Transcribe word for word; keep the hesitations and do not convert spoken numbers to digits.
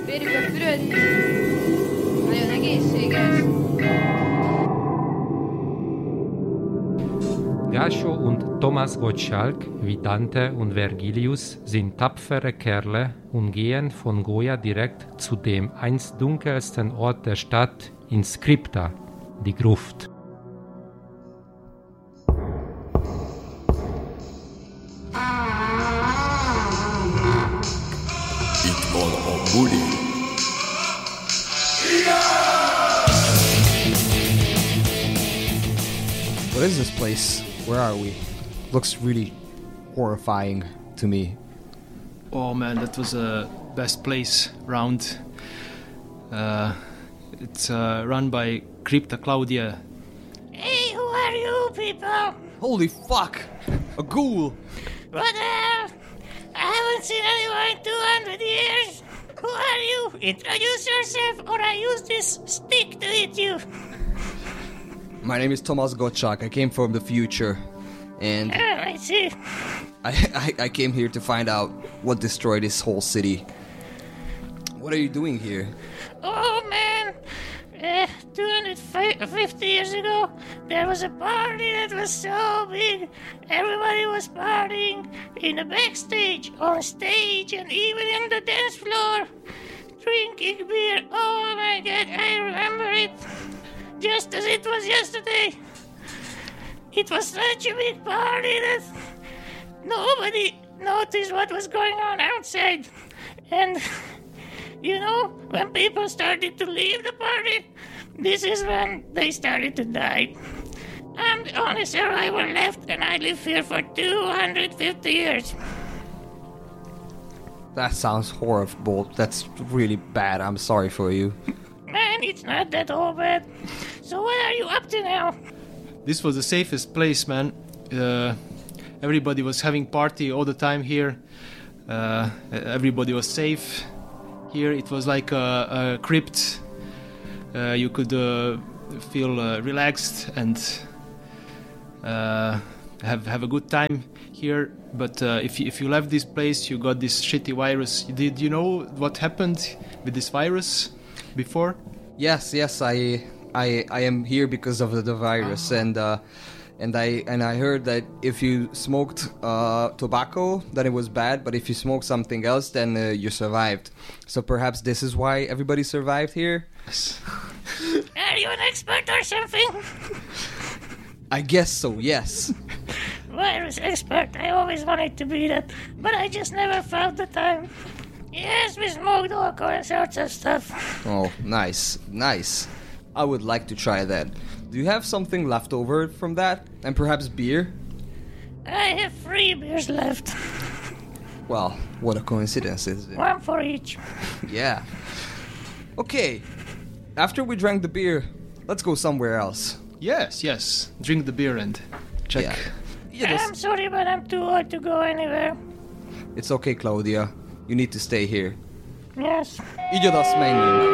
Vérjük a füröd. Nagyon egészséges. Gasho und Thomas Gottschalk, wie Dante und Vergilius, sind tapfere Kerle und gehen von Goya direkt zu dem einst dunkelsten Ort der Stadt, ins Krypta, die Gruft. Itt van a buli. What is this place? Where are we? Looks really horrifying to me. Oh man, that was the best place round. Uh, it's uh, run by Crypta Claudia. Hey, who are you people? Holy fuck! A ghoul! What the hell? I haven't seen anyone in two hundred years. Who are you? Introduce yourself or I use this stick to hit you. My name is Thomas Gottschalk. I came from the future. And Oh, I see. I, I, I came here to find out what destroyed this whole city. What are you doing here? Oh man, uh, two hundred fifty years ago, there was a party that was so big. Everybody was partying in the backstage, on stage, and even in the dance floor, drinking beer. Oh my god, I remember it just as it was yesterday. It was such a big party that nobody noticed what was going on outside. And you know, when people started to leave the party, this is when they started to die. I'm the only survivor left, and I live here for two hundred fifty years. That sounds horrible. That's really bad. I'm sorry for you. Man, it's not that all bad. So what are you up to now? This was the safest place, man. Uh, everybody was having party all the time here. Uh, everybody was safe. Here it was like a, a crypt. Uh, you could uh, feel uh, relaxed and uh, have have a good time here. But uh, if you, if you left this place, you got this shitty virus. Did you know what happened with this virus before? Yes, yes, I I I am here because of the, the virus, Oh. and uh, and I and I heard that if you smoked uh, tobacco, then it was bad, but if you smoked something else, then uh, you survived. So perhaps this is why everybody survived here. Are you an expert or something? I guess so. Yes. Virus expert, I always wanted to be that, but I just never found the time. Yes, we smoked all sorts of stuff. Oh, nice, nice. I would like to try that. Do you have something left over from that, and perhaps beer? I have three beers left. Well, what a coincidence, isn't it? One for each. Yeah. Okay. After we drank the beer, let's go somewhere else. Yes, yes. Drink the beer and check. Yeah. You just- I'm sorry, but I'm too old to go anywhere. It's okay, Claudia. You need to stay here. Yes. Így odasz, menjünk.